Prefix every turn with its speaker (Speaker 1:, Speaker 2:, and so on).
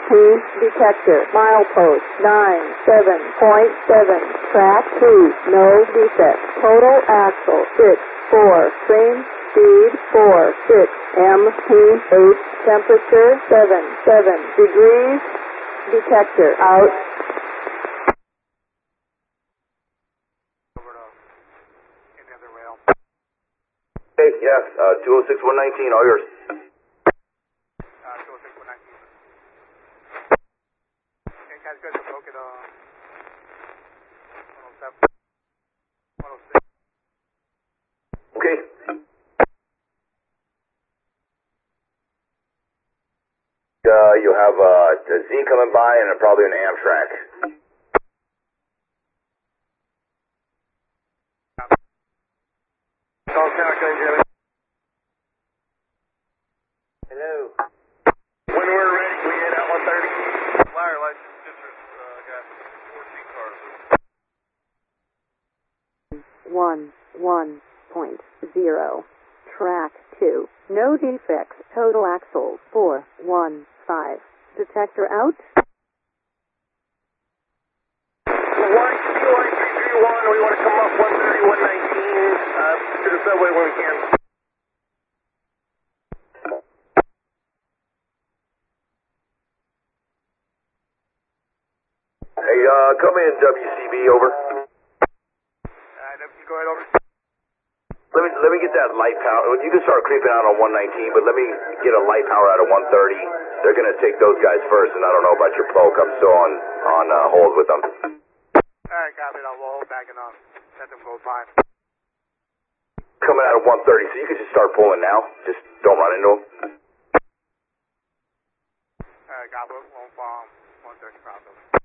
Speaker 1: MP detector. Milepost 97.7. Track 2. No defect. Total axle 6-4. Train speed 4-6. MP 8. Temperature 7 degrees. Detector out.
Speaker 2: Hey, yes, 206-119, all yours.
Speaker 3: 206-119. Okay, guys, good. Located 107. 106.
Speaker 2: Okay. You have a Z coming by and probably an Amtrak.
Speaker 3: Hello. When we're ready, we hit at 130. Flyer license district, got
Speaker 1: 1.0. Track 2. No defects. Total axle 415. Detector out.
Speaker 3: 1, we want to come up 130, 119, to the subway when we can.
Speaker 2: Hey, come in, WCB, over.
Speaker 3: Go ahead, over.
Speaker 2: Let me get that light power. You can start creeping out on 119, but let me get a light power out of 130. They're going to take those guys first, and I don't know about your poke. I'm still on hold with them.
Speaker 3: Alright, copy. I'll hold back and let them go by.
Speaker 2: Coming out of 130, so you can just start pulling now. Just don't run into them.
Speaker 3: Alright, copy. 130 problem.